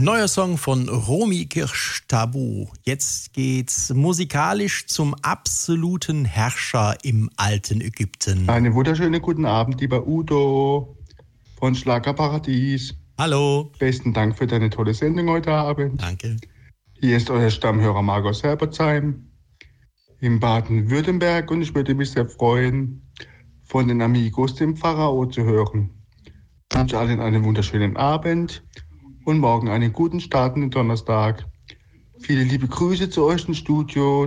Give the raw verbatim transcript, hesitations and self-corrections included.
Neuer Song von Romy Kirsch, Tabu. Jetzt geht's musikalisch zum absoluten Herrscher im alten Ägypten. Einen wunderschönen guten Abend, lieber Udo von Schlagerparadies. Hallo. Besten Dank für deine tolle Sendung heute Abend. Danke. Hier ist euer Stammhörer Markus Herbertsheim in Baden-Württemberg und ich würde mich sehr freuen, von den Amigos den Pharao zu hören. Ich wünsche allen einen wunderschönen Abend und morgen einen guten Start in den Donnerstag. Viele liebe Grüße zu euch im Studio.